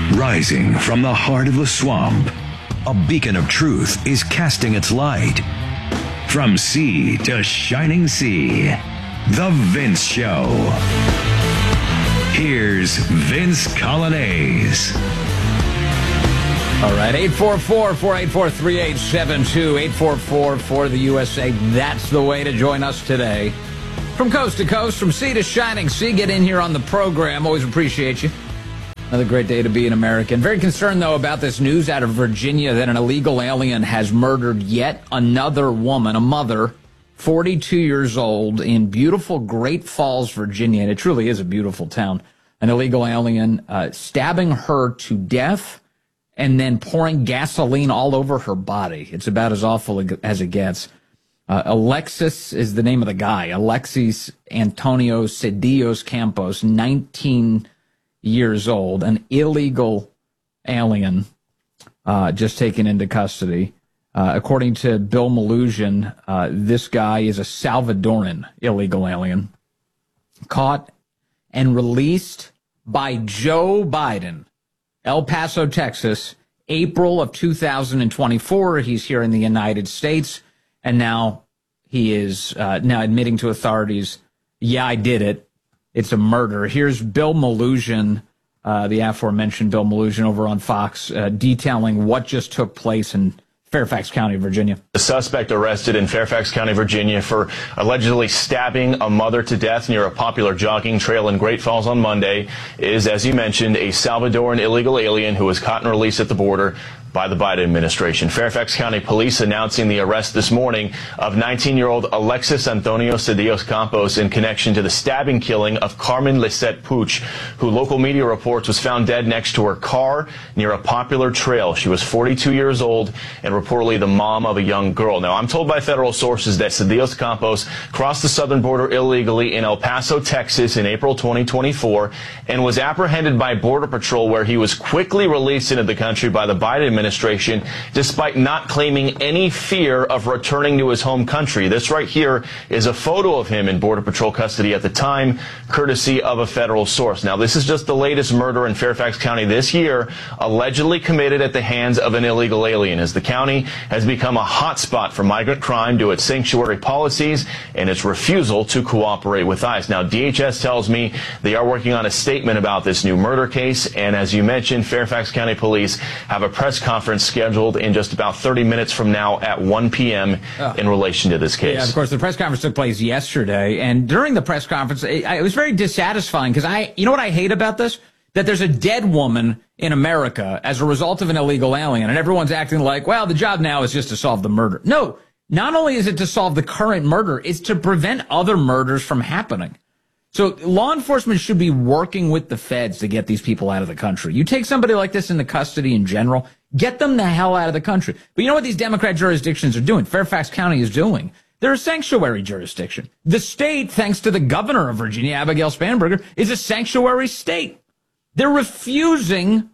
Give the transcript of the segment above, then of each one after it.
Rising from the heart of the swamp, a beacon of truth is casting its light. From sea to shining sea, The Vince Show. Here's Vince Coglianese. All right, 844-484-3872, 844 for the USA. That's the way to join us today. From coast to coast, from sea to shining sea, get in here on the program. Always appreciate you. Another great day to be an American. Very concerned, though, about this news out of Virginia that an illegal alien has murdered yet another woman, a mother, 42 years old, in beautiful Great Falls, Virginia. And it truly is a beautiful town. An illegal alien stabbing her to death and then pouring gasoline all over her body. It's about as awful as it gets. Alexis is the name of the guy. Alexis Antonio Cedillos Campos, 19 years old, an illegal alien just taken into custody. According to Bill Malugin, this guy is a Salvadoran illegal alien caught and released by Joe Biden. El Paso, Texas, April of 2024. He's here in the United States, and now he is now admitting to authorities, yeah, I did it. It's a murder. Here's Bill Malugin, the aforementioned Bill Malugin over on Fox, detailing what just took place in Fairfax County, Virginia. The suspect arrested in Fairfax County, Virginia for allegedly stabbing a mother to death near a popular jogging trail in Great Falls on Monday is, as you mentioned, a Salvadoran illegal alien who was caught and released at the border by the Biden administration. Fairfax County police announcing the arrest this morning of 19-year-old Alexis Antonio Cedillos Campos in connection to the stabbing killing of Carmen Lisette Puch, who local media reports was found dead next to her car near a popular trail. She was 42 years old and reportedly the mom of a young girl. Now, I'm told by federal sources that Cedillos Campos crossed the southern border illegally in El Paso, Texas in April 2024 and was apprehended by Border Patrol, where he was quickly released into the country by the Biden administration, despite not claiming any fear of returning to his home country. This right here is a photo of him in Border Patrol custody at the time, courtesy of a federal source. Now, this is just the latest murder in Fairfax County this year, allegedly committed at the hands of an illegal alien, as the county has become a hotspot for migrant crime due to its sanctuary policies and its refusal to cooperate with ICE. Now, DHS tells me they are working on a statement about this new murder case, and as you mentioned, Fairfax County Police have a press conference scheduled in just about 30 minutes from now at 1 p.m. in relation to this case. Yeah, of course, the press conference took place yesterday, and during the press conference, it was very dissatisfying because you know what I hate about this? That there's a dead woman in America as a result of an illegal alien, and everyone's acting like, well, the job now is just to solve the murder. No, not only is it to solve the current murder, it's to prevent other murders from happening. So law enforcement should be working with the feds to get these people out of the country. You take somebody like this into custody in general, get them the hell out of the country. But you know what these Democrat jurisdictions are doing? Fairfax County is doing. They're a sanctuary jurisdiction. The state, thanks to the governor of Virginia, Abigail Spanberger, is a sanctuary state. They're refusing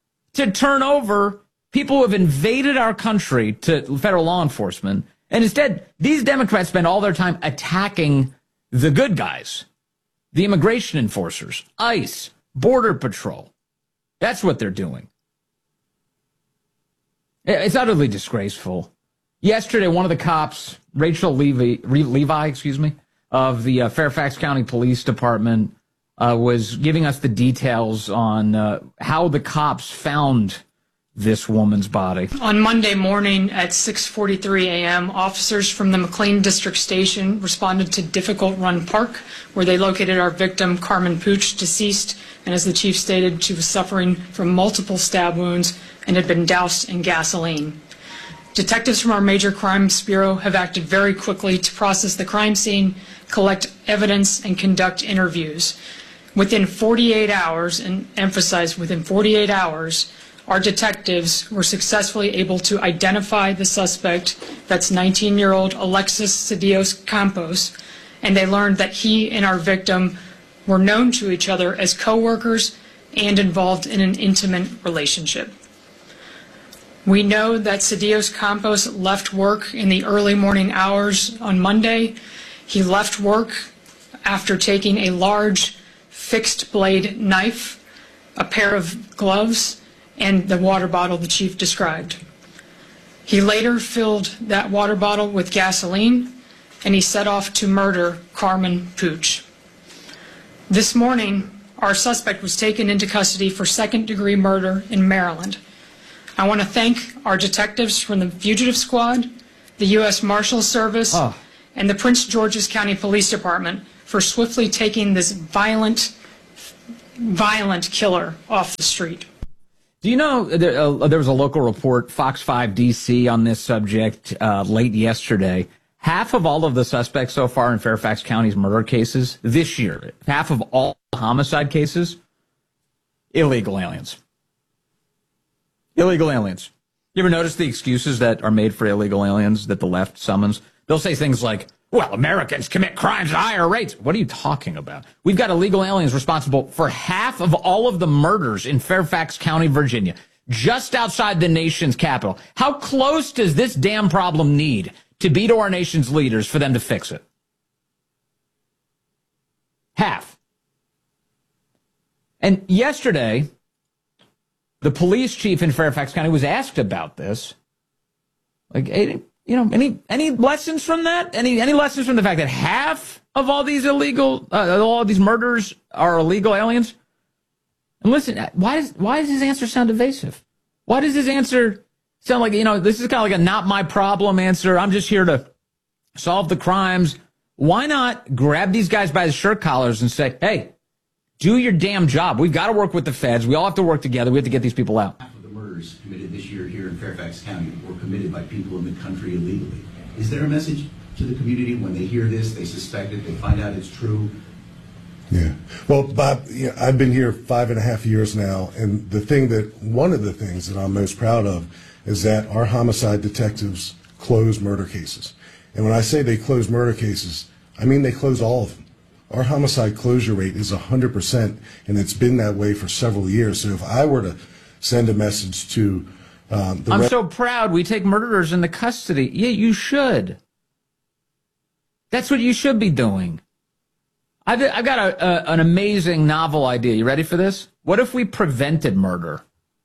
to turn over people who have invaded our country to federal law enforcement. And instead, these Democrats spend all their time attacking the good guys. The immigration enforcers, ICE, Border Patrol. That's what they're doing. It's utterly disgraceful. Yesterday, one of the cops, Rachel Levi, of the Fairfax County Police Department, was giving us the details on how the cops found this woman's body. On Monday morning at 6:43 a.m., officers from the McLean District Station responded to Difficult Run Park, where they located our victim, Carmen Puch, deceased, and as the chief stated, she was suffering from multiple stab wounds and had been doused in gasoline. Detectives from our Major Crimes Bureau have acted very quickly to process the crime scene, collect evidence, and conduct interviews. Within 48 hours, and emphasize within 48 hours, our detectives were successfully able to identify the suspect, that's 19-year-old Alexis Cedillos Campos, and they learned that he and our victim were known to each other as co-workers and involved in an intimate relationship. We know that Cedillos Campos left work in the early morning hours on Monday. He left work after taking a large fixed blade knife a pair of gloves, and the water bottle the chief described. He later filled that water bottle with gasoline, and he set off to murder Carmen Puch. This morning, our suspect was taken into custody for second-degree murder in Maryland. I want to thank our detectives from the Fugitive Squad, the U.S. Marshals Service, and the Prince George's County Police Department for swiftly taking this violent killer off the street. Do you know there was a local report, Fox 5 DC, on this subject late yesterday? Half of all of the suspects so far in Fairfax County's murder cases this year, half of all homicide cases, illegal aliens. Illegal aliens. You ever notice the excuses that are made for illegal aliens that the left summons? They'll say things like, well, Americans commit crimes at higher rates. What are you talking about? We've got illegal aliens responsible for half of all of the murders in Fairfax County, Virginia, just outside the nation's capital. How close does this damn problem need to be to our nation's leaders for them to fix it? Half. And yesterday, the police chief in Fairfax County was asked about this. Like, any lessons from that? Any lessons from the fact that half of all these all these murders are illegal aliens? And listen, why does his answer sound evasive? Why does his answer sound like, this is kind of like a not my problem answer. I'm just here to solve the crimes. Why not grab these guys by the shirt collars and say, hey, do your damn job. We've got to work with the feds. We all have to work together. We have to get these people out. Half of the murders committed this year here in Fairfax County were committed by people in the country illegally. Is there a message to the community when they hear this, they suspect it, they find out it's true? Yeah. Well, Bob, I've been here 5.5 years now, and one of the things that I'm most proud of is that our homicide detectives close murder cases. And when I say they close murder cases, I mean they close all of them. Our homicide closure rate is 100%, and it's been that way for several years. So if I were to send a message to I'm so proud we take murderers into custody. Yeah, you should. That's what you should be doing. I've got an amazing novel idea. You ready for this? What if we prevented murder?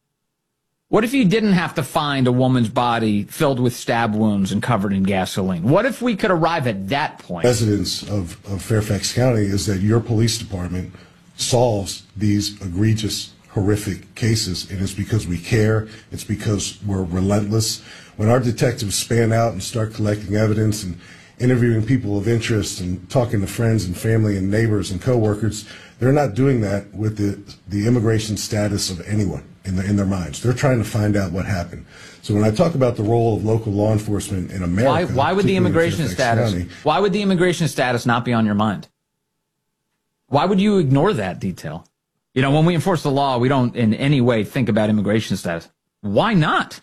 What if you didn't have to find a woman's body filled with stab wounds and covered in gasoline? What if we could arrive at that point? Residents of Fairfax County is that your police department solves these egregious, horrific cases, and it's because we care. It's because we're relentless. When our detectives span out and start collecting evidence and interviewing people of interest and talking to friends and family and neighbors and coworkers, they're not doing that with the immigration status of anyone in their minds. They're trying to find out what happened. So when I talk about the role of local law enforcement in America, why would the immigration status? Why would the immigration status not be on your mind? Why would you ignore that detail? When we enforce the law, we don't in any way think about immigration status. Why not?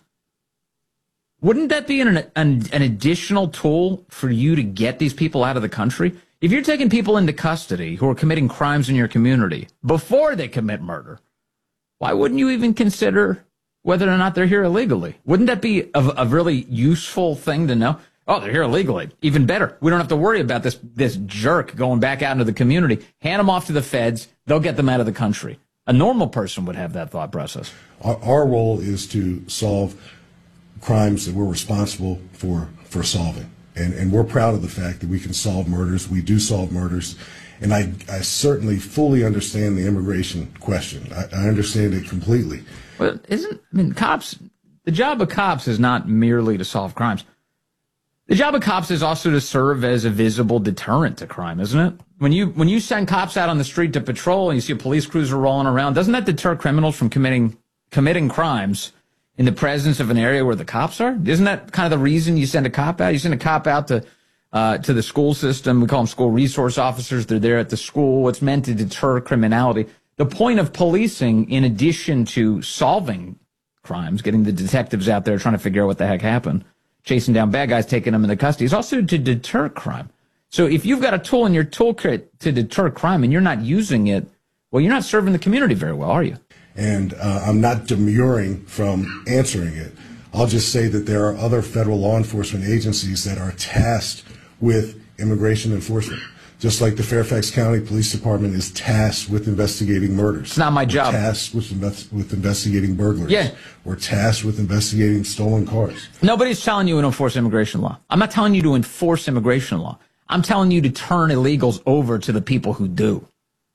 Wouldn't that be an additional tool for you to get these people out of the country? If you're taking people into custody who are committing crimes in your community before they commit murder, why wouldn't you even consider whether or not they're here illegally? Wouldn't that be a really useful thing to know? Oh, they're here illegally. Even better. We don't have to worry about this jerk going back out into the community. Hand them off to the feds. They'll get them out of the country. A normal person would have that thought process. Our role is to solve crimes that we're responsible for solving. And we're proud of the fact that we can solve murders. We do solve murders. And I certainly fully understand the immigration question. I understand it completely. Well, cops, the job of cops is not merely to solve crimes. The job of cops is also to serve as a visible deterrent to crime, isn't it? When you send cops out on the street to patrol and you see a police cruiser rolling around, doesn't that deter criminals from committing crimes in the presence of an area where the cops are? Isn't that kind of the reason you send a cop out? You send a cop out to the school system. We call them school resource officers. They're there at the school. It's meant to deter criminality. The point of policing, in addition to solving crimes, getting the detectives out there trying to figure out what the heck happened, chasing down bad guys, taking them into custody, is also to deter crime. So if you've got a tool in your toolkit to deter crime and you're not using it, well, you're not serving the community very well, are you? And I'm not demurring from answering it. I'll just say that there are other federal law enforcement agencies that are tasked with immigration enforcement. Just like the Fairfax County Police Department is tasked with investigating murders. It's not my job. We're tasked with investigating burglaries. Yeah. We're tasked with investigating stolen cars. Nobody's telling you to enforce immigration law. I'm not telling you to enforce immigration law. I'm telling you to turn illegals over to the people who do.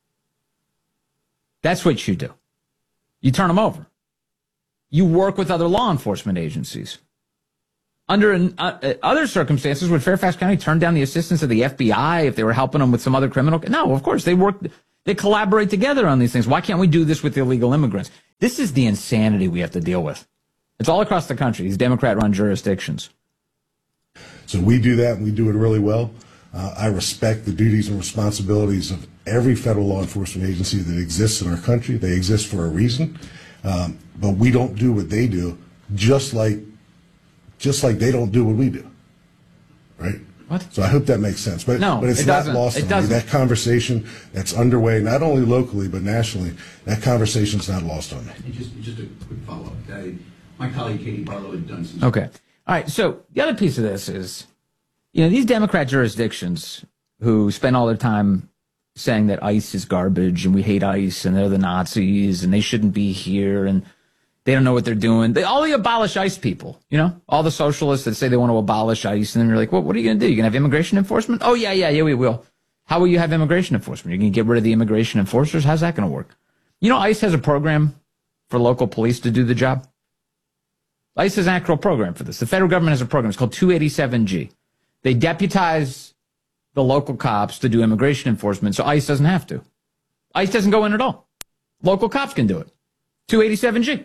That's what you do. You turn them over. You work with other law enforcement agencies. Under other circumstances, would Fairfax County turn down the assistance of the FBI if they were helping them with some other criminal? No, of course. They collaborate together on these things. Why can't we do this with illegal immigrants? This is the insanity we have to deal with. It's all across the country, these Democrat-run jurisdictions. So we do that, and we do it really well. I respect the duties and responsibilities of every federal law enforcement agency that exists in our country. They exist for a reason. But we don't do what they do, just like they don't do what we do, right? What? So I hope that makes sense. But it's not lost on me. That conversation that's underway, not only locally but nationally, that conversation's not lost on me. And just a quick follow-up. My colleague Katie Barlow had done some. Okay. All right. So the other piece of this is, these Democrat jurisdictions who spend all their time saying that ICE is garbage and we hate ICE and they're the Nazis and they shouldn't be here and they don't know what they're doing. All the abolish ICE people, all the socialists that say they want to abolish ICE. And then you're like, well, what are you going to do? You're going to have immigration enforcement? Oh, yeah, we will. How will you have immigration enforcement? You're going to get rid of the immigration enforcers? How's that going to work? ICE has a program for local police to do the job. ICE has an actual program for this. The federal government has a program. It's called 287G. They deputize the local cops to do immigration enforcement, so ICE doesn't have to. ICE doesn't go in at all. Local cops can do it. 287G.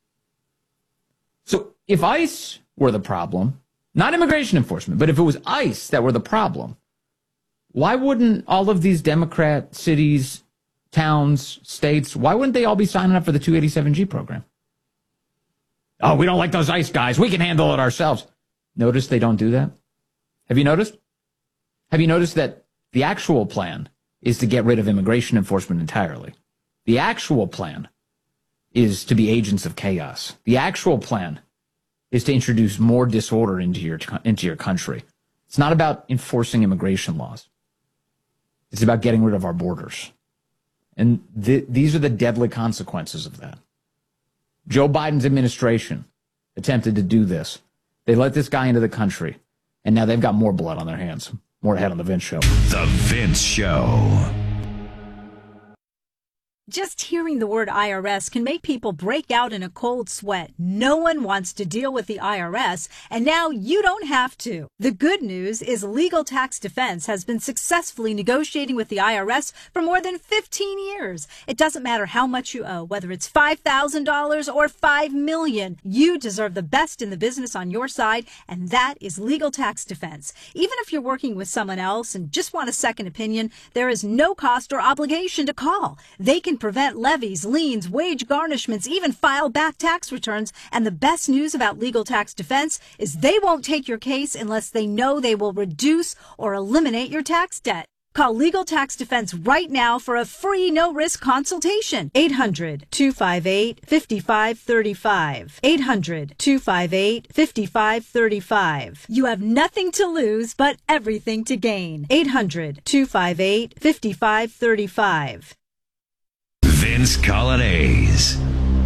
So if ICE were the problem, not immigration enforcement, but if it was ICE that were the problem, why wouldn't all of these Democrat cities, towns, states, why wouldn't they all be signing up for the 287G program? Oh, we don't like those ICE guys. We can handle it ourselves. Notice they don't do that? Have you noticed? Have you noticed that the actual plan is to get rid of immigration enforcement entirely? The actual plan is to be agents of chaos. The actual plan is to introduce more disorder into your country. It's not about enforcing immigration laws. It's about getting rid of our borders. And these are the deadly consequences of that. Joe Biden's administration attempted to do this. They let this guy into the country, and now they've got more blood on their hands. More ahead on The Vince Show. The Vince Show. Just hearing the word IRS can make people break out in a cold sweat. No one wants to deal with the IRS, and now you don't have to. The good news is Legal Tax Defense has been successfully negotiating with the IRS for more than 15 years. It doesn't matter how much you owe, whether it's $5,000 or $5 million. You deserve the best in the business on your side, and that is Legal Tax Defense. Even if you're working with someone else and just want a second opinion, there is no cost or obligation to call. They can prevent levies, liens, wage garnishments, even file back tax returns. And the best news about Legal Tax Defense is they won't take your case unless they know they will reduce or eliminate your tax debt. Call Legal Tax Defense right now for a free no-risk consultation. 800-258-5535. 800-258-5535. You have nothing to lose but everything to gain. 800-258-5535. Vince Coglianese.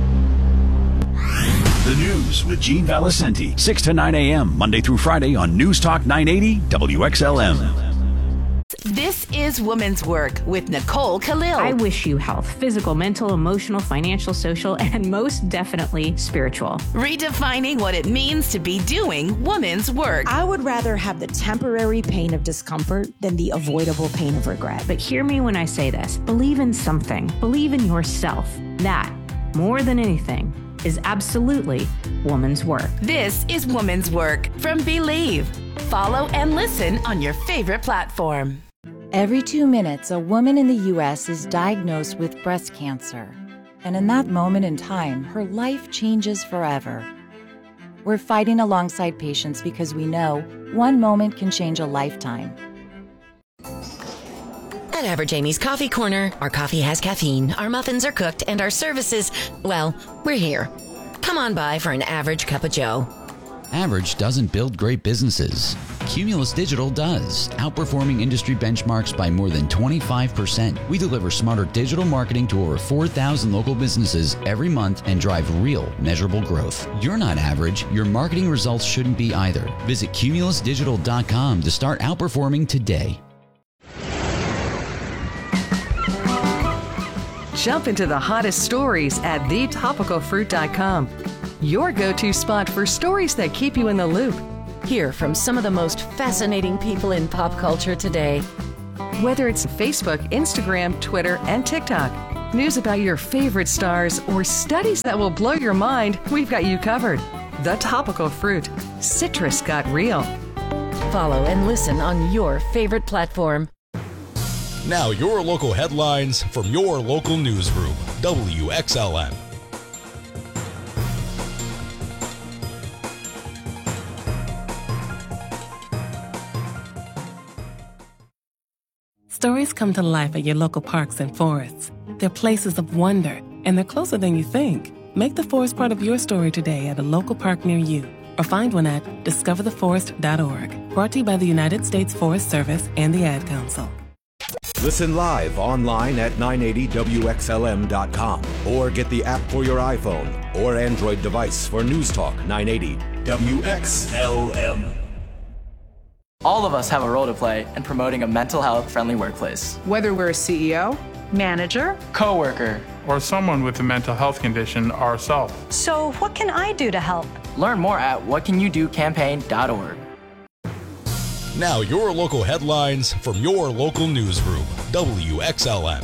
The News with Gene Valicenti, 6 to 9 a.m., Monday through Friday on News Talk 980 WXLM. This is Women's Work with Nicole Khalil. I wish you health, physical, mental, emotional, financial, social, and most definitely spiritual. Redefining what it means to be doing women's work. I would rather have the temporary pain of discomfort than the avoidable pain of regret. But hear me when I say this. Believe in something. Believe in yourself. That, more than anything, is absolutely woman's work. This is Woman's Work from Believe. Follow and listen on your favorite platform. Every 2 minutes, a woman in the U.S. is diagnosed with breast cancer. And in that moment in time, her life changes forever. We're fighting alongside patients because we know one moment can change a lifetime. At Average Amy's Coffee Corner, our coffee has caffeine, our muffins are cooked, and our services, well, we're here. Come on by for an average cup of joe. Average doesn't build great businesses. Cumulus Digital does, outperforming industry benchmarks by more than 25%. We deliver smarter digital marketing to over 4,000 local businesses every month and drive real, measurable growth. You're not average. Your marketing results shouldn't be either. Visit cumulusdigital.com to start outperforming today. Jump into the hottest stories at thetopicalfruit.com. Your go-to spot for stories that keep you in the loop. Hear from some of the most fascinating people in pop culture today. Whether it's Facebook, Instagram, Twitter, and TikTok, news about your favorite stars, or studies that will blow your mind, we've got you covered. The Topical Fruit. Citrus got real. Follow and listen on your favorite platform. Now your local headlines from your local newsroom, WXLM. Stories come to life at your local parks and forests. They're places of wonder, and they're closer than you think. Make the forest part of your story today at a local park near you, or find one at discovertheforest.org. Brought to you by the United States Forest Service and the Ad Council. Listen live online at 980WXLM.com or get the app for your iPhone or Android device for News Talk 980 WXLM. All of us have a role to play in promoting a mental health friendly workplace. Whether we're a CEO, manager, coworker, or someone with a mental health condition ourselves. So what can I do to help? Learn more at whatcanyoudocampaign.org. Now your local headlines from your local newsroom, WXLM.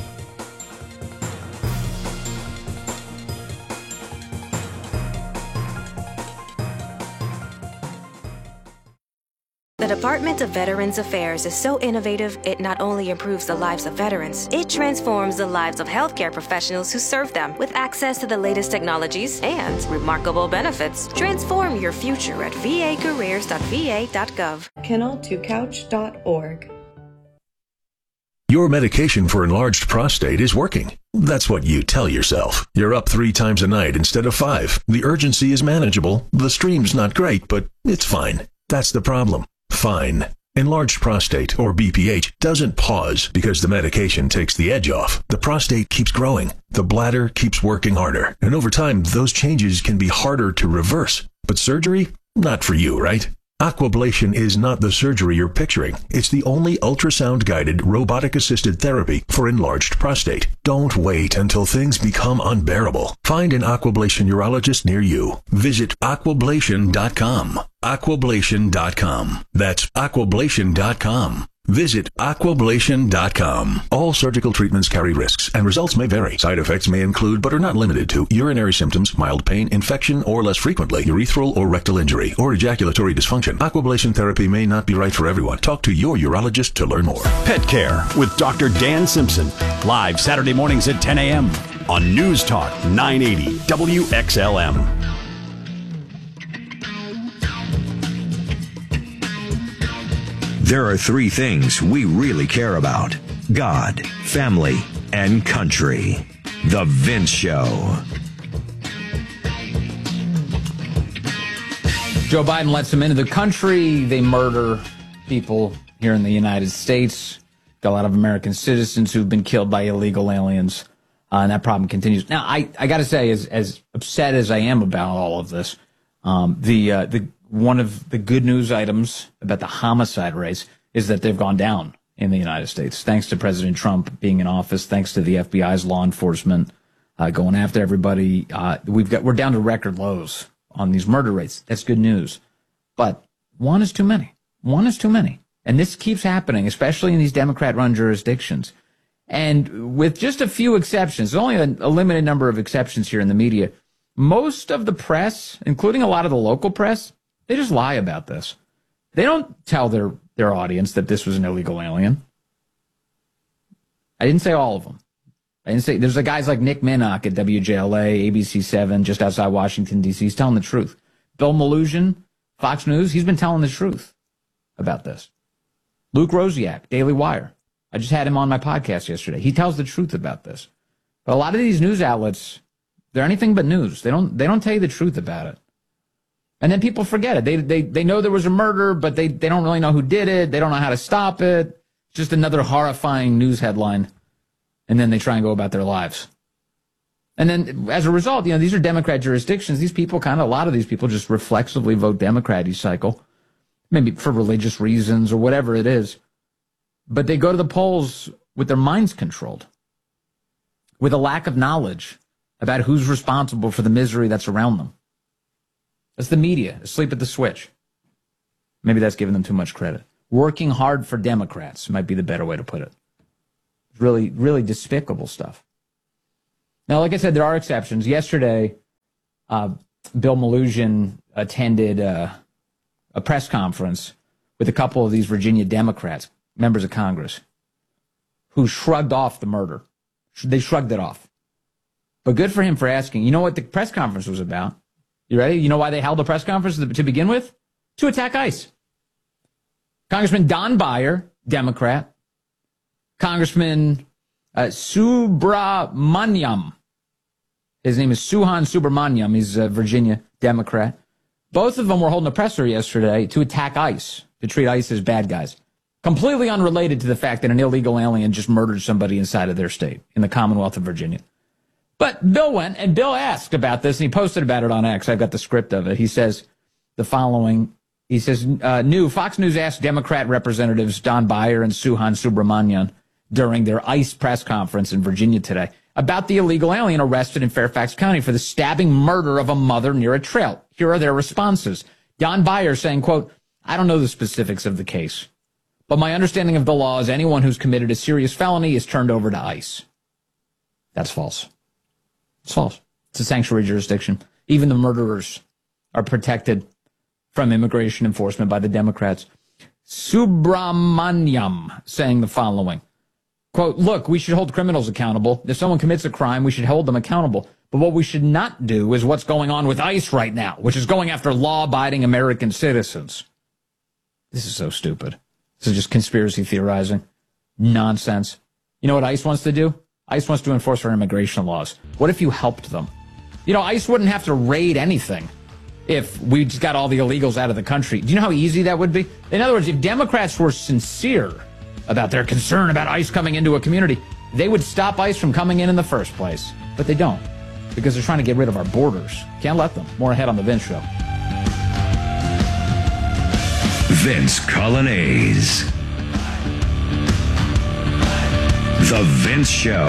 The Department of Veterans Affairs is so innovative, it not only improves the lives of veterans, it transforms the lives of healthcare professionals who serve them with access to the latest technologies and remarkable benefits. Transform your future at vacareers.va.gov. Kennel2couch.org. Your medication for enlarged prostate is working. That's what you tell yourself. You're up 3 times a night instead of 5. The urgency is manageable. The stream's not great, but it's fine. That's the problem. Fine. Enlarged prostate, or BPH, doesn't pause because the medication takes the edge off. The prostate keeps growing. The bladder keeps working harder. And over time, those changes can be harder to reverse. But surgery? Not for you, right? Aquablation is not the surgery you're picturing. It's the only ultrasound-guided, robotic-assisted therapy for enlarged prostate. Don't wait until things become unbearable. Find an Aquablation urologist near you. Visit aquablation.com. Aquablation.com. That's aquablation.com. Visit aquablation.com. All surgical treatments carry risks, and results may vary. Side effects may include, but are not limited to, urinary symptoms, mild pain, infection, or less frequently, urethral or rectal injury, or ejaculatory dysfunction. Aquablation therapy may not be right for everyone. Talk to your urologist to learn more. Pet Care with Dr. Dan Simpson. Live Saturday mornings at 10 a.m. on News Talk 980 WXLM. There are 3 things we really care about: God, family, and country. The Vince Show. Joe Biden lets them into the country. They murder people here in the United States. Got a lot of American citizens who've been killed by illegal aliens. And that problem continues. Now, I got to say, as upset as I am about all of this, one of the good news items about the homicide rates is that they've gone down in the United States, thanks to President Trump being in office, thanks to the FBI's law enforcement going after everybody. We're down to record lows on these murder rates. That's good news. But one is too many. One is too many. And this keeps happening, especially in these Democrat-run jurisdictions. And with just a few exceptions, there's only a limited number of exceptions here in the media, most of the press, including a lot of the local press, they just lie about this. They don't tell their audience that this was an illegal alien. I didn't say all of them. I didn't say, there's guys like Nick Minnock at WJLA, ABC7, just outside Washington, D.C. He's telling the truth. Bill Malugin, Fox News, he's been telling the truth about this. Luke Rosiak, Daily Wire. I just had him on my podcast yesterday. He tells the truth about this. But a lot of these news outlets, they're anything but news. They don't tell you the truth about it. And then people forget it. They know there was a murder, but they don't really know who did it. They don't know how to stop it. It's just another horrifying news headline. And then they try and go about their lives. And then as a result, these are Democrat jurisdictions. These people a lot of these people just reflexively vote Democrat each cycle, maybe for religious reasons or whatever it is. But they go to the polls with their minds controlled, with a lack of knowledge about who's responsible for the misery that's around them. That's the media, asleep at the switch. Maybe that's giving them too much credit. Working hard for Democrats might be the better way to put it. Really, really despicable stuff. Now, like I said, there are exceptions. Yesterday, Bill Melugin attended a press conference with a couple of these Virginia Democrats, members of Congress, who shrugged off the murder. They shrugged it off. But good for him for asking. You know what the press conference was about? You ready? You know why they held the press conference to begin with? To attack ICE. Congressman Don Beyer, Democrat. Congressman Subramaniam. His name is Suhan Subramaniam. He's a Virginia Democrat. Both of them were holding a presser yesterday to attack ICE, to treat ICE as bad guys. Completely unrelated to the fact that an illegal alien just murdered somebody inside of their state, in the Commonwealth of Virginia. But Bill went, and Bill asked about this, and he posted about it on X. I've got the script of it. He says the following. He says, Fox News asked Democrat representatives Don Beyer and Suhan Subramanian during their ICE press conference in Virginia today about the illegal alien arrested in Fairfax County for the stabbing murder of a mother near a trail. Here are their responses. Don Beyer saying, quote, I don't know the specifics of the case, but my understanding of the law is anyone who's committed a serious felony is turned over to ICE. That's false. It's false. It's a sanctuary jurisdiction. Even the murderers are protected from immigration enforcement by the Democrats. Subramaniam saying the following, quote, look, we should hold criminals accountable. If someone commits a crime, we should hold them accountable. But what we should not do is what's going on with ICE right now, which is going after law-abiding American citizens. This is so stupid. This is just conspiracy theorizing. Nonsense. You know what ICE wants to do? ICE wants to enforce our immigration laws. What if you helped them? ICE wouldn't have to raid anything if we just got all the illegals out of the country. Do you know how easy that would be? In other words, if Democrats were sincere about their concern about ICE coming into a community, they would stop ICE from coming in the first place. But they don't, because they're trying to get rid of our borders. Can't let them. More ahead on The Vince Show. Vince Colonnese. The Vince Show.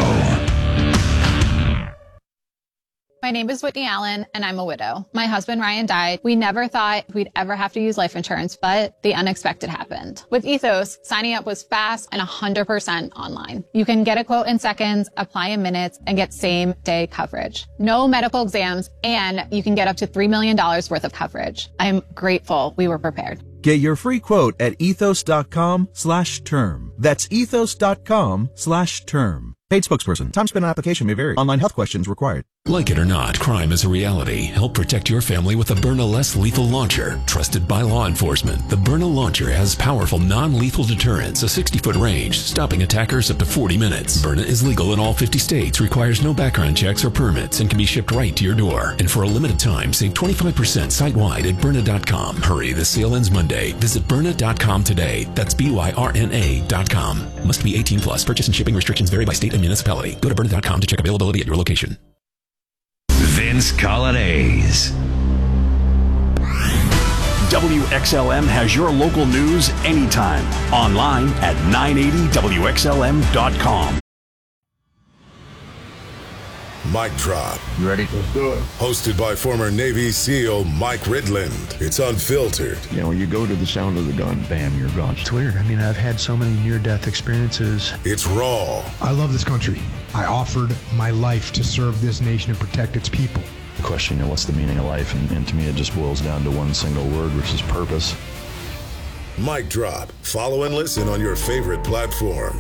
My name is Whitney Allen, and I'm a widow. My husband, Ryan, died. We never thought we'd ever have to use life insurance, but the unexpected happened. With Ethos, signing up was fast and 100% online. You can get a quote in seconds, apply in minutes, and get same-day coverage. No medical exams, and you can get up to $3 million worth of coverage. I'm grateful we were prepared. Get your free quote at ethos.com/term. That's ethos.com/term. Paid spokesperson. Time spent on application may vary. Online health questions required. Like it or not, crime is a reality. Help protect your family with the Byrna Less Lethal Launcher. Trusted by law enforcement, the Byrna Launcher has powerful non-lethal deterrence, a 60-foot range, stopping attackers up to 40 minutes. Byrna is legal in all 50 states, requires no background checks or permits, and can be shipped right to your door. And for a limited time, save 25% site-wide at Byrna.com. Hurry, the sale ends Monday. Visit Byrna.com today. That's BYRNA.com. Must be 18 plus. Purchase and shipping restrictions vary by state and municipality. Go to Byrna.com to check availability at your location. Vince Colonnese. WXLM has your local news anytime. Online at 980WXLM.com. Mic Drop. You ready? Let's do it. Hosted by former Navy SEAL Mike Ridland. It's unfiltered. When you go to the sound of the gun, bam, you're gone. It's weird. I've had so many near-death experiences. It's raw. I love this country. I offered my life to serve this nation and protect its people. The question, what's the meaning of life? And to me, it just boils down to one single word, which is purpose. Mic Drop. Follow and listen on your favorite platform.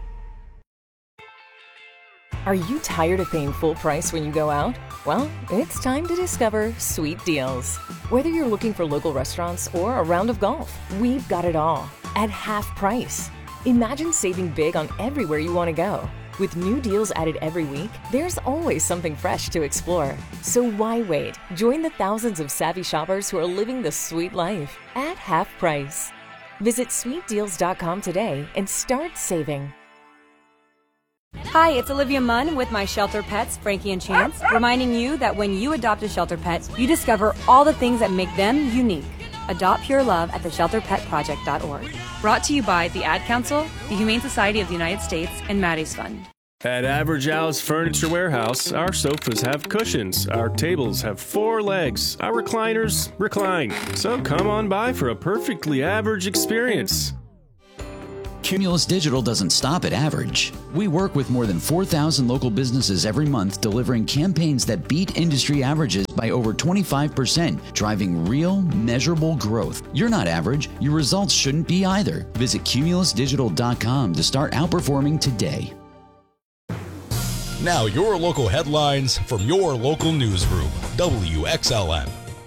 Are you tired of paying full price when you go out? Well, it's time to discover Sweet Deals. Whether you're looking for local restaurants or a round of golf, we've got it all at half price. Imagine saving big on everywhere you want to go. With new deals added every week, there's always something fresh to explore. So why wait? Join the thousands of savvy shoppers who are living the sweet life at half price. Visit sweetdeals.com today and start saving. Hi, it's Olivia Munn with my shelter pets, Frankie and Chance, reminding you that when you adopt a shelter pet, you discover all the things that make them unique. Adopt pure love at theshelterpetproject.org. Brought to you by the Ad Council, the Humane Society of the United States, and Maddie's Fund. At Average Al's Furniture Warehouse, our sofas have cushions, our tables have 4 legs, our recliners recline. So come on by for a perfectly average experience. Cumulus Digital doesn't stop at average. We work with more than 4,000 local businesses every month, delivering campaigns that beat industry averages by over 25%, driving real, measurable growth. You're not average. Your results shouldn't be either. Visit cumulusdigital.com to start outperforming today. Now your local headlines from your local newsroom, WXLM.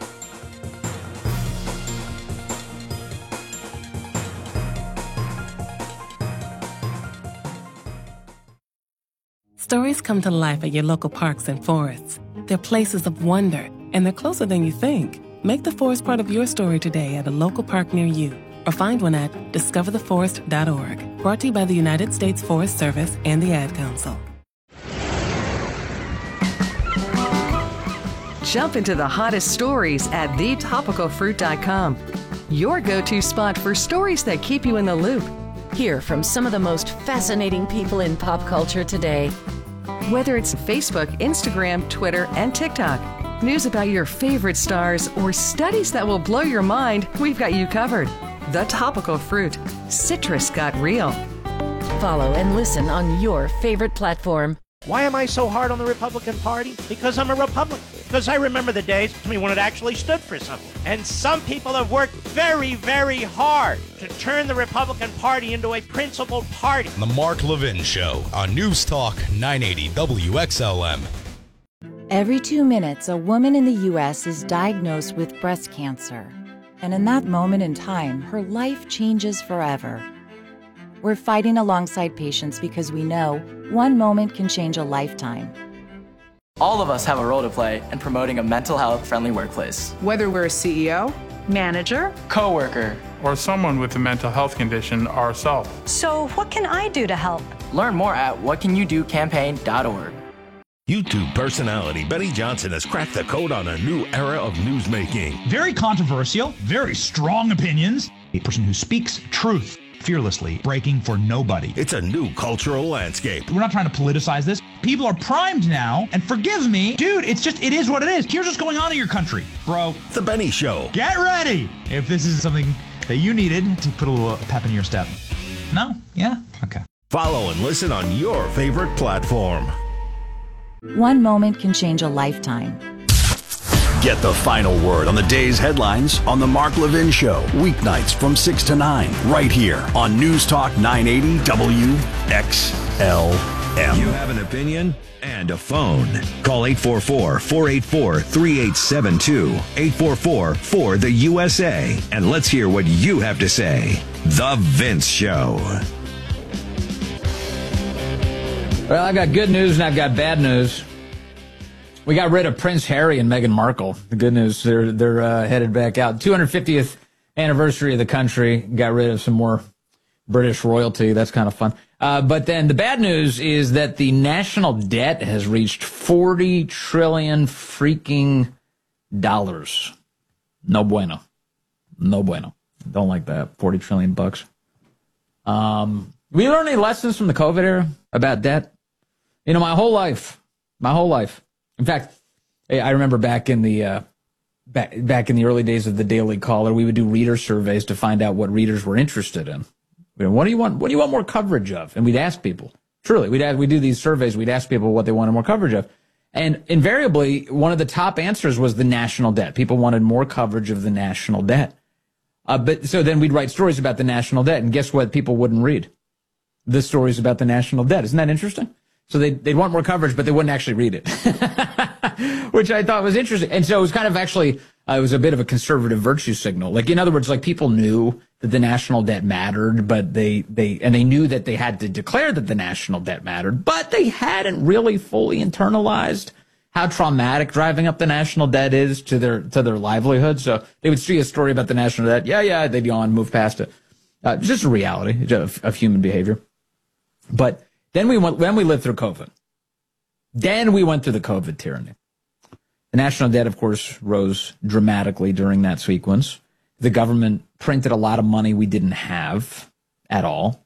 Stories come to life at your local parks and forests. They're places of wonder, and they're closer than you think. Make the forest part of your story today at a local park near you, or find one at discovertheforest.org. Brought to you by the United States Forest Service and the Ad Council. Jump into the hottest stories at thetopicalfruit.com. Your go-to spot for stories that keep you in the loop. Hear from some of the most fascinating people in pop culture today. Whether it's Facebook, Instagram, Twitter, and TikTok, news about your favorite stars, or studies that will blow your mind, we've got you covered. The Topical Fruit. Citrus got real. Follow and listen on your favorite platform. Why am I so hard on the Republican Party? Because I'm a Republican. Because I remember the days when it actually stood for something. And some people have worked very, very hard to turn the Republican Party into a principled party. The Mark Levin Show on News Talk 980 WXLM. Every 2 minutes, a woman in the U.S. is diagnosed with breast cancer. And in that moment in time, her life changes forever. We're fighting alongside patients because we know one moment can change a lifetime. All of us have a role to play in promoting a mental health-friendly workplace. Whether we're a CEO, manager, coworker, or someone with a mental health condition ourselves. So what can I do to help? Learn more at whatcanyoudocampaign.org. YouTube personality Benny Johnson has cracked the code on a new era of newsmaking. Very controversial, very strong opinions. A person who speaks truth fearlessly, breaking for nobody. It's a new cultural landscape. We're not trying to politicize this. People are primed now, and forgive me, dude, it is what it is. Here's what's going on in your country, bro. The Benny Show. Get ready if this is something that you needed to put a little pep in your step. No? Yeah? Okay. Follow and listen on your favorite platform. One moment can change a lifetime. Get the final word on the day's headlines on The Mark Levin Show, weeknights from 6 to 9, right here on News Talk 980 WXLM. You have an opinion and a phone. Call 844-484-3872, 844-4-THE-USA, and let's hear what you have to say. The Vince Show. Well, I've got good news and I've got bad news. We got rid of Prince Harry and Meghan Markle. The good news, they're headed back out. 250th anniversary of the country. Got rid of some more British royalty. That's kind of fun. But then the bad news is that the national debt has reached $40 trillion freaking dollars. No bueno. No bueno. Don't like that. $40 trillion bucks. We learned any lessons from the COVID era about debt? You know, my whole life. In fact, I remember back in the back in the early days of the Daily Caller, we would do reader surveys to find out what readers were interested in. What do you want more coverage of? And we'd ask people. Truly, we'd do these surveys. We'd ask people what they wanted more coverage of, and invariably, one of the top answers was the national debt. People wanted more coverage of the national debt. But so then we'd write stories about the national debt, and guess what? People wouldn't read the stories about the national debt. Isn't that interesting? So they'd want more coverage, but they wouldn't actually read it, which I thought was interesting. And so it was kind of actually It was a bit of a conservative virtue signal. Like, in other words, like, people knew that the national debt mattered, but they knew that they had to declare that the national debt mattered, but they hadn't really fully internalized how traumatic driving up the national debt is to their livelihood. So they would see a story about the national debt. Yeah, they'd yawn, move past it. Just a reality of human behavior. But then we lived through COVID. Then we went through the COVID tyranny. The national debt, of course, rose dramatically during that sequence. The government printed a lot of money we didn't have at all.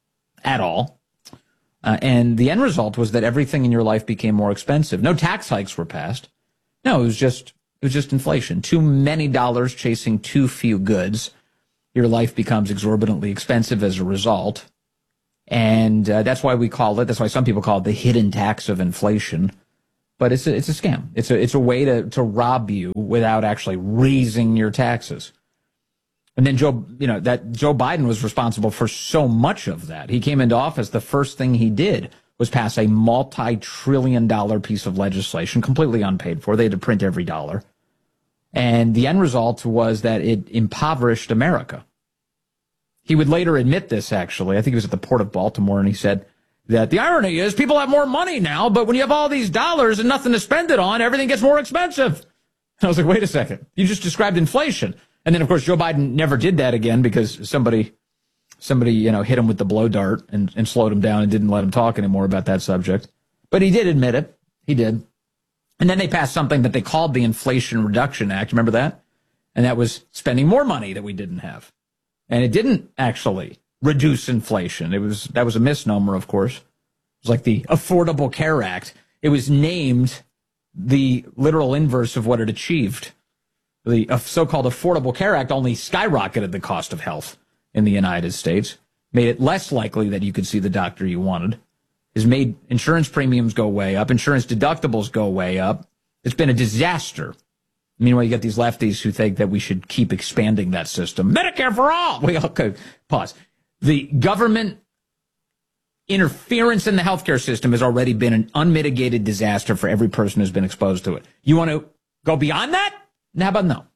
And the end result was that everything in your life became more expensive. No tax hikes were passed. No, it was just inflation. Too many dollars chasing too few goods. Your life becomes exorbitantly expensive as a result. And that's why that's why some people call it the hidden tax of inflation. But it's a scam. It's a way to rob you without actually raising your taxes. And then Joe Biden was responsible for so much of that. He came into office. The first thing he did was pass a multi-trillion-dollar piece of legislation, completely unpaid for. They had to print every dollar. And the end result was that it impoverished America. He would later admit this, actually. I think he was at the Port of Baltimore, and he said that the irony is people have more money now, but when you have all these dollars and nothing to spend it on, everything gets more expensive. And I was like, wait a second. You just described inflation. And then, of course, Joe Biden never did that again because somebody hit him with the blow dart and slowed him down and didn't let him talk anymore about that subject. But he did admit it. He did. And then they passed something that they called the Inflation Reduction Act. Remember that? And that was spending more money that we didn't have. And it didn't actually reduce inflation. That was a misnomer, of course. It was like the Affordable Care Act. It was named the literal inverse of what it achieved. The so-called Affordable Care Act only skyrocketed the cost of health in the United States, made it less likely that you could see the doctor you wanted, has made insurance premiums go way up, insurance deductibles go way up. It's been a disaster. Meanwhile, you get these lefties who think that we should keep expanding that system. Medicare for all! Okay, pause. The government interference in the healthcare system has already been an unmitigated disaster for every person who's been exposed to it. You want to go beyond that? How about no?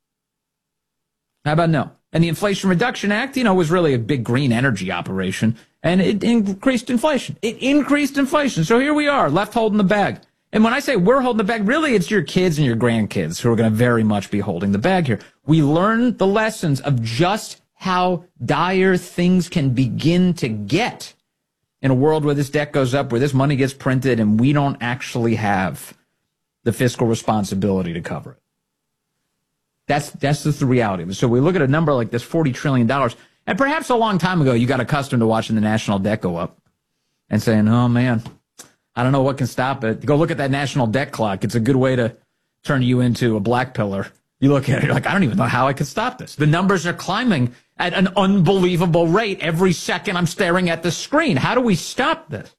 How about no? And the Inflation Reduction Act, was really a big green energy operation, and it increased inflation. So here we are, left holding the bag. And when I say we're holding the bag, really it's your kids and your grandkids who are going to very much be holding the bag here. We learn the lessons of just how dire things can begin to get in a world where this debt goes up, where this money gets printed, and we don't actually have the fiscal responsibility to cover it. That's just the reality. So we look at a number like this, $40 trillion, and perhaps a long time ago you got accustomed to watching the national debt go up and saying, oh, man, I don't know what can stop it. Go look at that national debt clock. It's a good way to turn you into a black pillar. You look at it, you're like, I don't even know how I could stop this. The numbers are climbing at an unbelievable rate every second I'm staring at the screen. How do we stop this?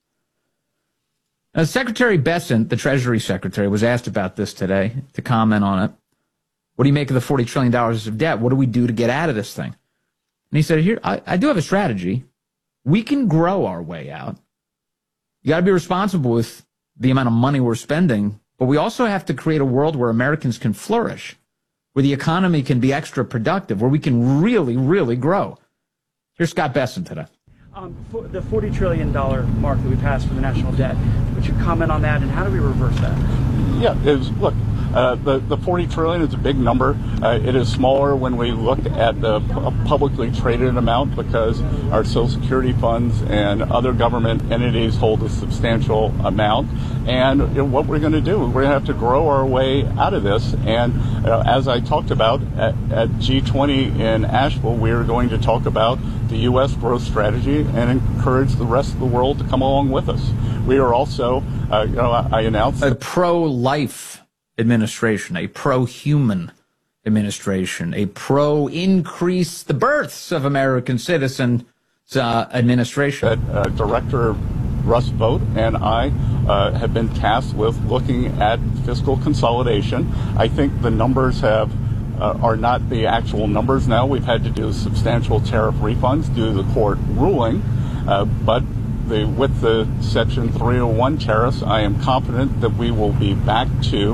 Now, Secretary Bessent, the Treasury Secretary, was asked about this today to comment on it. What do you make of the $40 trillion of debt? What do we do to get out of this thing? And he said, here, I do have a strategy. We can grow our way out. You got to be responsible with the amount of money we're spending, but we also have to create a world where Americans can flourish, where the economy can be extra productive, where we can really, really grow. Here's Scott Bessent today. The $40 trillion mark that we passed for the national debt, would you comment on that, and how do we reverse that? Yeah, look, the $40 trillion is a big number. It is smaller when we look at the publicly traded amount because our Social Security funds and other government entities hold a substantial amount. And what we're going to do, we're going to have to grow our way out of this. And as I talked about at G20 in Asheville, we are going to talk about the U.S. growth strategy and encourage the rest of the world to come along with us. We are also, I announced a pro-life administration, a pro-human administration, a pro-increase the births of American citizens administration. Director Russ Vought and I have been tasked with looking at fiscal consolidation. I think the numbers are not the actual numbers now. We've had to do substantial tariff refunds due to the court ruling, but with the Section 301 tariffs, I am confident that we will be back to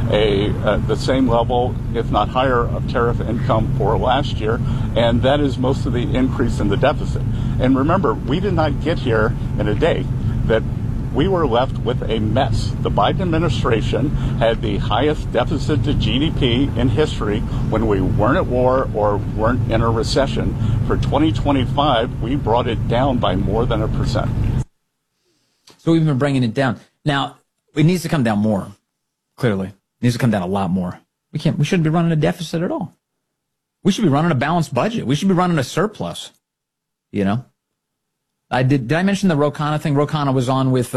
the same level, if not higher, of tariff income for last year, and that is most of the increase in the deficit. And remember, we did not get here in a day. That we were left with a mess. The Biden administration had the highest deficit to GDP in history when we weren't at war or weren't in a recession. For 2025, we brought it down by more than 1%. So we've been bringing it down. Now, it needs to come down more, clearly. It needs to come down a lot more. We shouldn't be running a deficit at all. We should be running a balanced budget. We should be running a surplus, you know? Did I mention the Ro Khanna thing? Ro Khanna was on with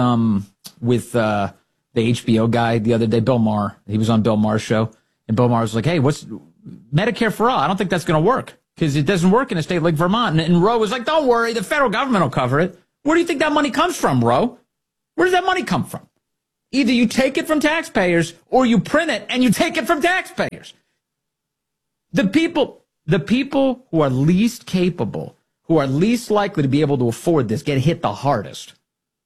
the HBO guy the other day, Bill Maher. He was on Bill Maher's show, and Bill Maher was like, "Hey, what's Medicare for all? I don't think that's going to work because it doesn't work in a state like Vermont." And Ro was like, "Don't worry, the federal government will cover it." Where do you think that money comes from, Ro? Where does that money come from? Either you take it from taxpayers or you print it and you take it from taxpayers. The people who are least capable, who are least likely to be able to afford this, get hit the hardest.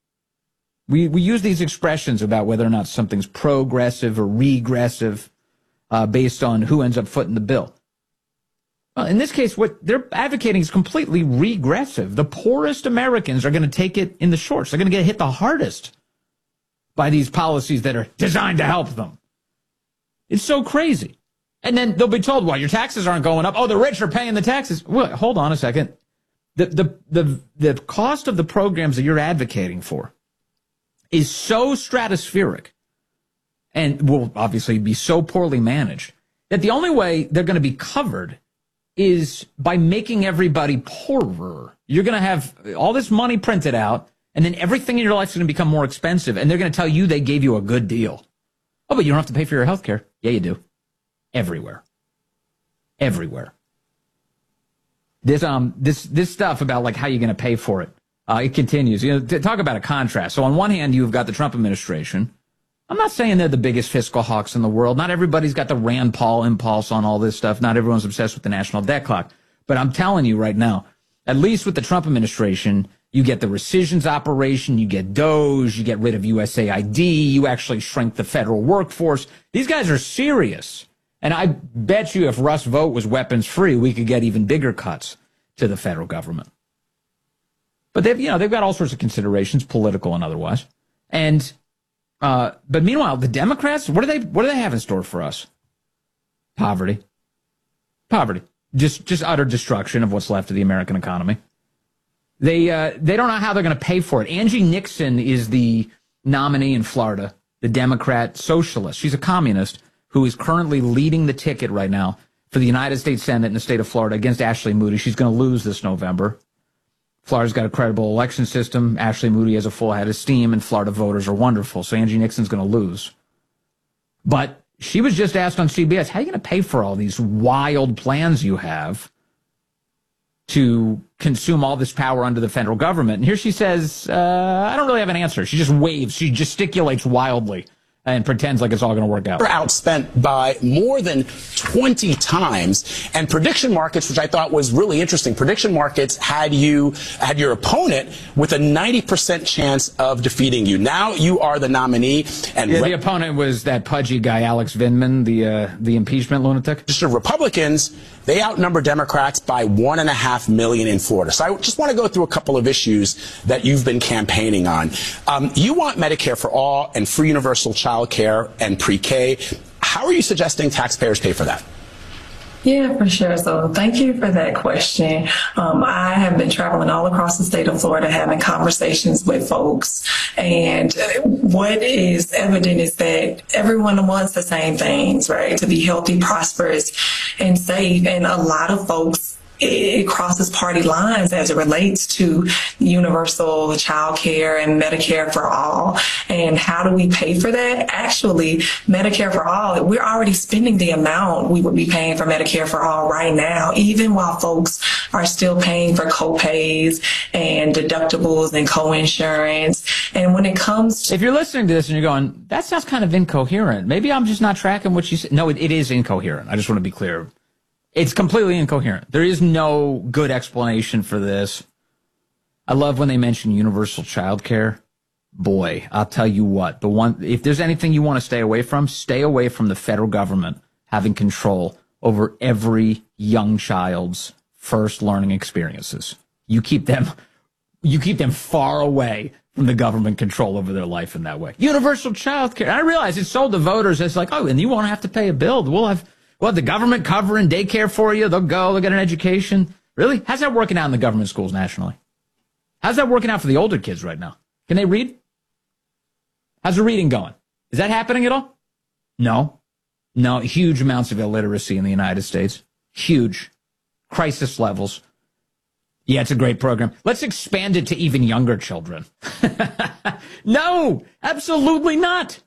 We use these expressions about whether or not something's progressive or regressive based on who ends up footing the bill. Well, in this case, what they're advocating is completely regressive. The poorest Americans are going to take it in the shorts. They're going to get hit the hardest by these policies that are designed to help them. It's so crazy. And then they'll be told, well, your taxes aren't going up. Oh, the rich are paying the taxes. Well, hold on a second. The cost of the programs that you're advocating for is so stratospheric and will obviously be so poorly managed that the only way they're going to be covered is by making everybody poorer. You're going to have all this money printed out, and then everything in your life is going to become more expensive, and they're going to tell you they gave you a good deal. Oh, but you don't have to pay for your health care. Yeah, you do. Everywhere. Everywhere. This stuff about like how you're going to pay for it, it continues. You know, to talk about a contrast. So on one hand, you've got the Trump administration. I'm not saying they're the biggest fiscal hawks in the world. Not everybody's got the Rand Paul impulse on all this stuff. Not everyone's obsessed with the national debt clock. But I'm telling you right now, at least with the Trump administration, you get the rescissions operation, you get DOGE, you get rid of USAID, you actually shrink the federal workforce. These guys are serious. And I bet you if Russ Vogt was weapons free, we could get even bigger cuts to the federal government. But they've got all sorts of considerations, political and otherwise. And but meanwhile, the Democrats, what do they have in store for us? Poverty. Just utter destruction of what's left of the American economy. They don't know how they're going to pay for it. Angie Nixon is the nominee in Florida, the Democrat socialist. She's a communist who is currently leading the ticket right now for the United States Senate in the state of Florida against Ashley Moody. She's going to lose this November. Florida's got a credible election system. Ashley Moody has a full head of steam, and Florida voters are wonderful. So Angie Nixon's going to lose. But she was just asked on CBS, how are you going to pay for all these wild plans you have to consume all this power under the federal government? And here she says, I don't really have an answer. She just waves. She gesticulates wildly and pretends like it's all going to work out. Outspent by more than 20 times. And prediction markets, which I thought was really interesting, prediction markets had your opponent with a 90% chance of defeating you. Now you are the nominee. And the opponent was that pudgy guy, Alex Vindman, the impeachment lunatic. Republicans, they outnumber Democrats by 1.5 million in Florida. So I just want to go through a couple of issues that you've been campaigning on. You want Medicare for all and free universal child care and pre-K. How are you suggesting taxpayers pay for that? Yeah, for sure. So thank you for that question. I have been traveling all across the state of Florida having conversations with folks. And what is evident is that everyone wants the same things, right? To be healthy, prosperous, and safe. And a lot of folks, it crosses party lines as it relates to universal child care and Medicare for all. And how do we pay for that? Actually, Medicare for all, we're already spending the amount we would be paying for Medicare for all right now, even while folks are still paying for co-pays and deductibles and co-insurance. And when it comes to... If you're listening to this and you're going, that sounds kind of incoherent. Maybe I'm just not tracking what you said. No, it is incoherent. I just want to be clear. It's completely incoherent. There is no good explanation for this. I love when they mention universal child care. boy, I'll tell you what, if there's anything you want to stay away from the federal government having control over every young child's first learning experiences. You keep them far away from the government control over their life in that way. Universal child care. I realize it's sold to voters as like, oh, and you won't have to pay a bill. We'll have the government covering daycare for you. They'll get an education. Really? How's that working out in the government schools nationally? How's that working out for the older kids right now? Can they read? How's the reading going? Is that happening at all? No. Huge amounts of illiteracy in the United States. Huge. Crisis levels. Yeah, it's a great program. Let's expand it to even younger children. No, absolutely not.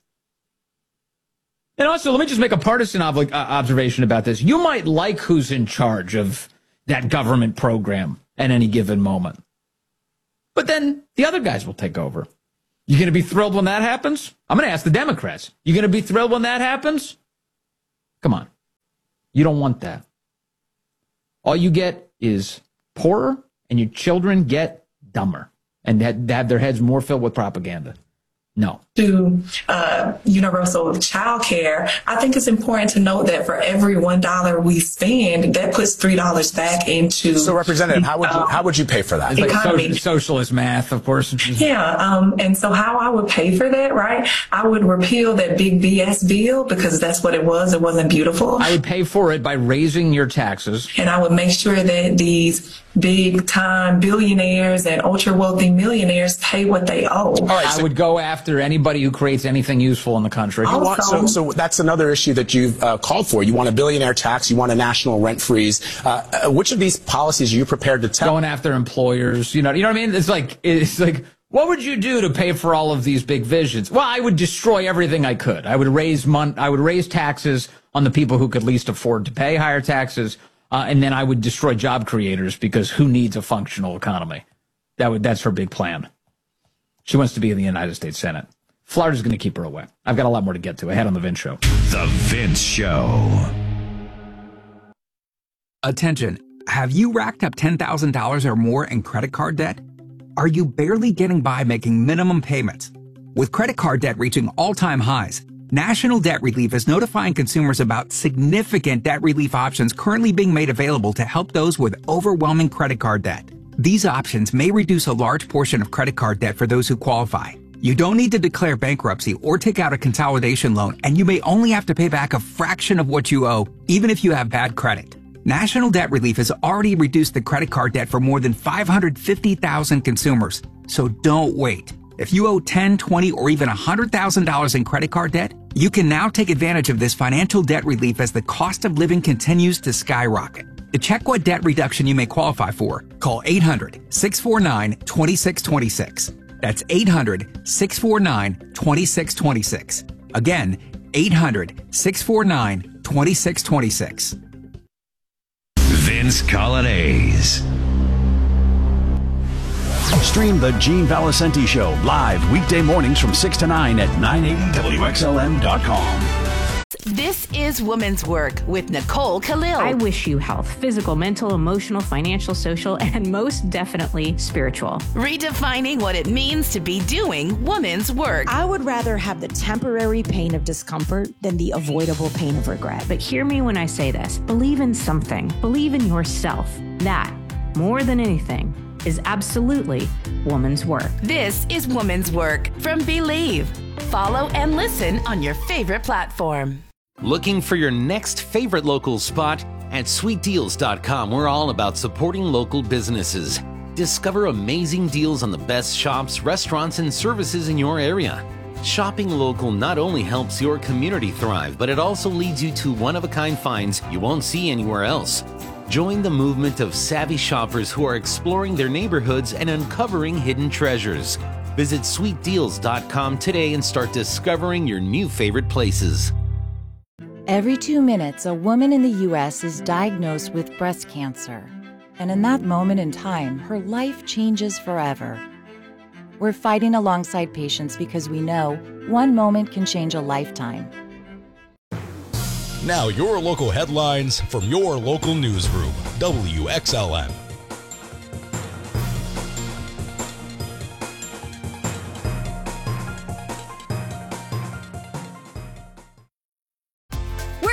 And also, let me just make a partisan observation about this. You might like who's in charge of that government program at any given moment. But then the other guys will take over. You going to be thrilled when that happens? I'm going to ask the Democrats. You going to be thrilled when that happens? Come on. You don't want that. All you get is poorer, and your children get dumber and have their heads more filled with propaganda. No. To universal child care, I think it's important to note that for every $1 we spend, that puts $3 back into. So, Representative, how would you pay for that? It's like socialist math, of course. Yeah, and so how I would pay for that, right? I would repeal that big BS bill because that's what it was. It wasn't beautiful. I would pay for it by raising your taxes, and I would make sure that these big time billionaires and ultra wealthy millionaires pay what they owe. All right, I would go after anybody who creates anything useful in the country. So that's another issue that you've called for. You want a billionaire tax. You want a national rent freeze. Which of these policies are you prepared to take? Going after employers. You know what I mean? It's like, what would you do to pay for all of these big visions? Well, I would destroy everything I could. I would raise taxes on the people who could least afford to pay higher taxes. And then I would destroy job creators because who needs a functional economy? That's her big plan. She wants to be in the United States Senate. Florida's going to keep her away. I've got a lot more to get to ahead on The Vince Show. The Vince Show. Attention. Have you racked up $10,000 or more in credit card debt? Are you barely getting by making minimum payments? With credit card debt reaching all-time highs, National Debt Relief is notifying consumers about significant debt relief options currently being made available to help those with overwhelming credit card debt. These options may reduce a large portion of credit card debt for those who qualify. You don't need to declare bankruptcy or take out a consolidation loan, and you may only have to pay back a fraction of what you owe, even if you have bad credit. National Debt Relief has already reduced the credit card debt for more than 550,000 consumers. So don't wait. If you owe $10,000, $20,000, or even $100,000 in credit card debt, you can now take advantage of this financial debt relief as the cost of living continues to skyrocket. To check what debt reduction you may qualify for, call 800-649-2626. That's 800-649-2626. Again, 800-649-2626. Vince Colonnese. Stream the Gene Valicenti Show live weekday mornings from 6 to 9 at 980WXLM.com. This is Women's Work with Nicole Khalil. I wish you health, physical, mental, emotional, financial, social, and most definitely spiritual. Redefining what it means to be doing women's work. I would rather have the temporary pain of discomfort than the avoidable pain of regret. But hear me when I say this. Believe in something. Believe in yourself. That, more than anything, is absolutely woman's work. This is Woman's Work from Believe. Follow and listen on your favorite platform. Looking for your next favorite local spot? At sweetdeals.com, we're all about supporting local businesses. Discover amazing deals on the best shops, restaurants, and services in your area. Shopping local not only helps your community thrive, but it also leads you to one-of-a-kind finds you won't see anywhere else. Join the movement of savvy shoppers who are exploring their neighborhoods and uncovering hidden treasures. Visit sweetdeals.com today and start discovering your new favorite places. Every 2 minutes, a woman in the U.S. is diagnosed with breast cancer. And in that moment in time, her life changes forever. We're fighting alongside patients because we know one moment can change a lifetime. Now your local headlines from your local newsroom, WXLM.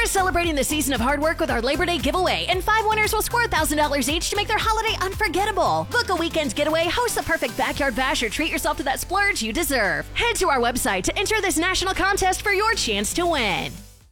celebrating the season of hard work with our Labor Day giveaway, and 5 winners will score $1,000 each to make their holiday unforgettable. Book a weekend's getaway, host the perfect backyard bash, or treat yourself to that splurge you deserve. Head to our website to enter this national contest for your chance to win.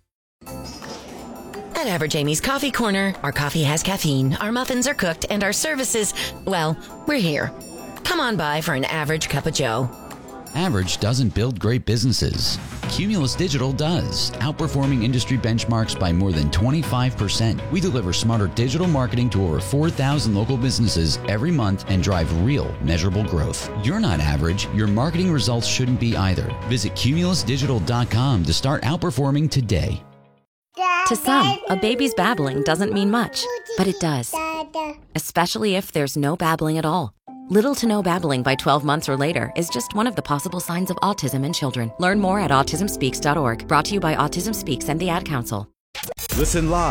At Average Amy's Coffee Corner, our coffee has caffeine, our muffins are cooked, and our services, well, we're here. Come on by for an average cup of joe. Average doesn't build great businesses. Cumulus Digital does, outperforming industry benchmarks by more than 25%. We deliver smarter digital marketing to over 4,000 local businesses every month and drive real, measurable growth. You're not average. Your marketing results shouldn't be either. Visit cumulusdigital.com to start outperforming today. To some, a baby's babbling doesn't mean much, but it does. Especially if there's no babbling at all. Little to no babbling by 12 months or later is just one of the possible signs of autism in children. Learn more at autismspeaks.org. Brought to you by Autism Speaks and the Ad Council. Listen live